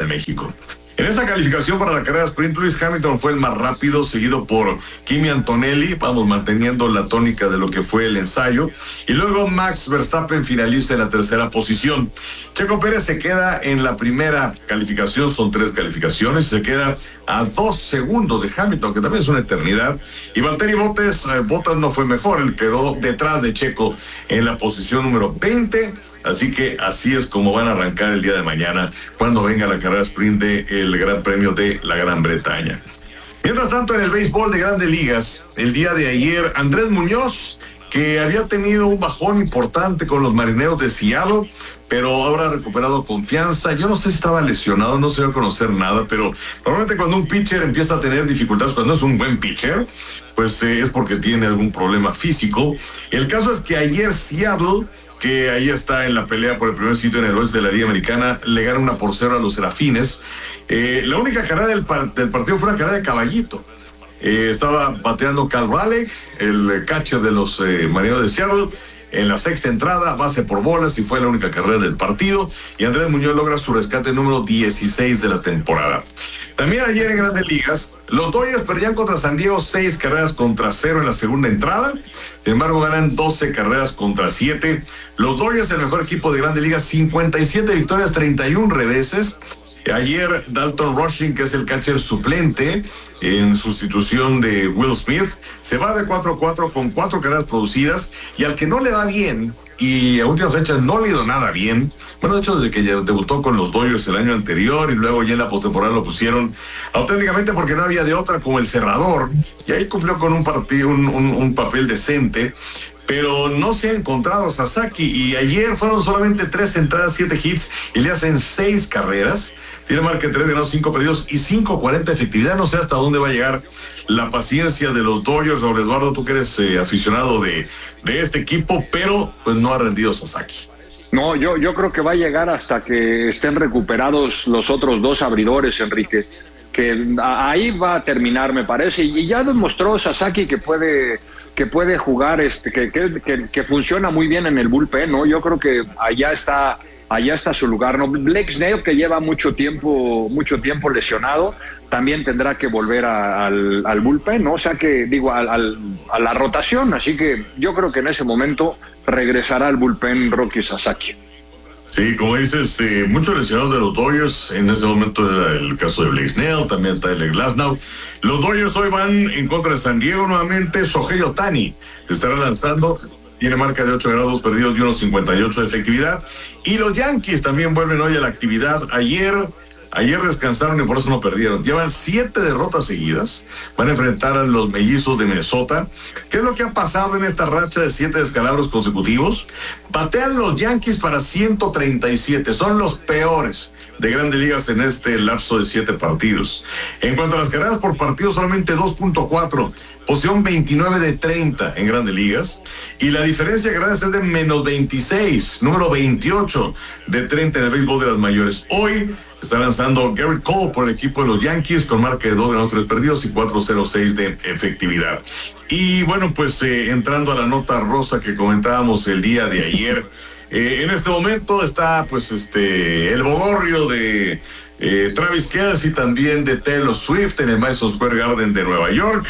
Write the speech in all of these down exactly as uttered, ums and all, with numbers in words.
México. En esa calificación para la carrera sprint, Lewis Hamilton fue el más rápido, seguido por Kimi Antonelli, vamos manteniendo la tónica de lo que fue el ensayo, y luego Max Verstappen finaliza en la tercera posición. Checo Pérez se queda en la primera calificación, son tres calificaciones, se queda a dos segundos de Hamilton, que también es una eternidad, y Valtteri Bottas, eh, Bottas no fue mejor, él quedó detrás de Checo en la posición número veinte. Así que así es como van a arrancar el día de mañana cuando venga la carrera sprint del Gran Premio de la Gran Bretaña. Mientras tanto, en el béisbol de Grandes Ligas, el día de ayer, Andrés Muñoz, que había tenido un bajón importante con los Marineros de Seattle, pero ahora ha recuperado confianza. Yo no sé si estaba lesionado, no se va a conocer nada, pero normalmente cuando un pitcher empieza a tener dificultades, cuando es un buen pitcher, pues eh, es porque tiene algún problema físico. El caso es que ayer Seattle, que ahí está en la pelea por el primer sitio en el oeste de la Liga Americana, le gana una por cero a los Serafines. Eh, la única carrera del, par- del partido fue una carrera de caballito. Eh, estaba bateando Cal Raleigh, el catcher de los eh, Marineros de Seattle, en la sexta entrada, base por bolas, y fue la única carrera del partido. Y Andrés Muñoz logra su rescate número dieciséis de la temporada. También ayer en Grandes Ligas, los Dodgers perdían contra San Diego seis carreras contra cero en la segunda entrada. Sin embargo, ganan doce carreras contra siete. Los Dodgers, el mejor equipo de Grandes Ligas, cincuenta y siete victorias, treinta y uno reveses. Ayer Dalton Rushing, que es el catcher suplente en sustitución de Will Smith, se va de cuatro a cuatro con cuatro carreras producidas, y al que no le va bien, y a última fecha no le ha ido nada bien, bueno, de hecho desde que ya debutó con los Dodgers el año anterior, y luego ya en la postemporada lo pusieron auténticamente porque no había de otra como el cerrador, y ahí cumplió con un partido, un, un, un papel decente, pero no se ha encontrado Sasaki, y ayer fueron solamente tres entradas, siete hits, y le hacen seis carreras. Tiene marca de tres ganados, cinco perdidos y cinco cuarenta de efectividad. No sé hasta dónde va a llegar la paciencia de los Dodgers. Raúl Eduardo, tú que eres eh, aficionado de, de este equipo, pero pues no ha rendido Sasaki. No, yo, yo creo que va a llegar hasta que estén recuperados los otros dos abridores, Enrique, que ahí va a terminar, me parece, y ya demostró Sasaki que puede... que puede jugar, este, que, que, que, que funciona muy bien en el bullpen, ¿no? Yo creo que allá está, allá está su lugar, ¿no? Blake Snell, que lleva mucho tiempo, mucho tiempo lesionado, también tendrá que volver a, al, al bullpen, ¿no? O sea que, digo, al, al, a la rotación, así que yo creo que en ese momento regresará al bullpen Roki Sasaki. Sí, como dices, eh, muchos lesionados de los Dodgers, en este momento era el caso de Blake Snell, también Tyler Glasnow. Los Dodgers hoy van en contra de San Diego nuevamente. Shohei Ohtani estará lanzando, tiene marca de ocho grados perdidos y uno cincuenta y ocho de efectividad. Y los Yankees también vuelven hoy a la actividad. Ayer... Ayer descansaron y por eso no perdieron. Llevan siete derrotas seguidas. Van a enfrentar a los Mellizos de Minnesota. ¿Qué es lo que ha pasado en esta racha de siete descalabros consecutivos? Batean los Yankees para ciento treinta y siete. Son los peores de Grandes Ligas en este lapso de siete partidos. En cuanto a las carreras por partido, solamente dos punto cuatro. Posición veintinueve de treinta en Grandes Ligas. Y la diferencia de carreras es de menos veintiséis. Número veintiocho de treinta en el béisbol de las mayores. Hoy está lanzando Garrett Cole por el equipo de los Yankees con marca de dos ganados, tres perdidos y cuatro cero seis de efectividad. Y bueno, pues eh, entrando a la nota rosa que comentábamos el día de ayer, eh, en este momento está pues este el bodorrio de eh, Travis Kelce y también de Taylor Swift en el Madison Square Garden de Nueva York.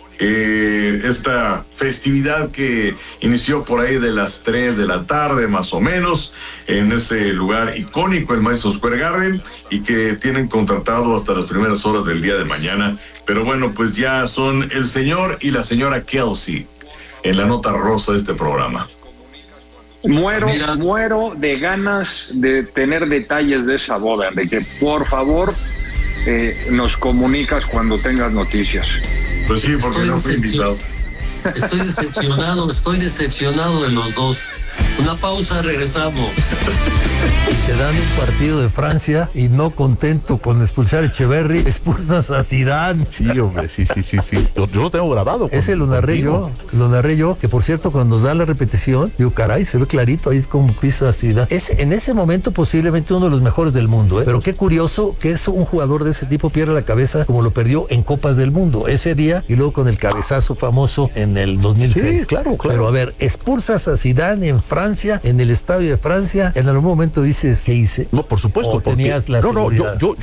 Eh, esta festividad que inició por ahí de las tres de la tarde más o menos en ese lugar icónico, el Madison Square Garden, y que tienen contratado hasta las primeras horas del día de mañana. Pero bueno, pues ya son el señor y la señora Kelce en la nota rosa de este programa. Muero, Mira. muero de ganas de tener detalles de esa boda, Enrique. Por favor, eh, nos comunicas cuando tengas noticias. Pues sí, porque estoy no fui invitado. Estoy decepcionado, estoy decepcionado de los dos. Una pausa, regresamos. Te dan un partido de Francia y no contento con expulsar a Echeverri, expulsas a Zidane. Sí, hombre, sí, sí, sí, sí. Yo, yo lo tengo grabado. Ese lo narré yo, lo narré yo, que por cierto, cuando nos da la repetición, digo, caray, se ve clarito, ahí es como pisa a Zidane. Es en ese momento posiblemente uno de los mejores del mundo, ¿eh? Pero qué curioso que es un jugador de ese tipo pierde la cabeza como lo perdió en Copas del Mundo ese día y luego con el cabezazo famoso en el dos mil seis. Sí, claro, claro. Pero a ver, expulsas a Zidane en Francia, en el estadio de Francia, en algún momento dices, ¿qué hice? No, por supuesto. O tenías la no, no, yo, yo,